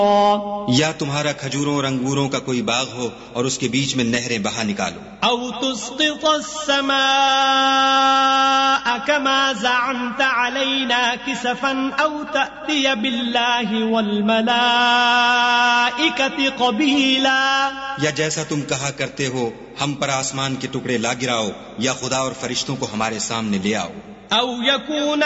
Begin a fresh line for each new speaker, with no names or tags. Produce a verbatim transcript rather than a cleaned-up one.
या तुम्हारा खजूरों और अंगूरों का कोई बाग हो और उसके बीच में नहरें बहा निकालो।
औ तुस्क़ित अस्समाअ कमा ज़अमत अलैना किसफन औ तअतिय बिल्लाहि वल मलाइकति क़बीला,
या जैसा तुम कहा करते हो हम पर आसमान के टुकड़े ला गिराओ, या खुदा और फरिश्तों को हमारे सामने ले आओ।
औ यकून